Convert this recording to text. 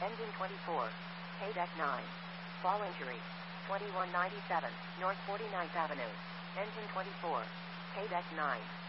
Engine 24. K-Deck 9. Fall injury. 2197 North 49th Avenue. Engine 24. K-Deck 9.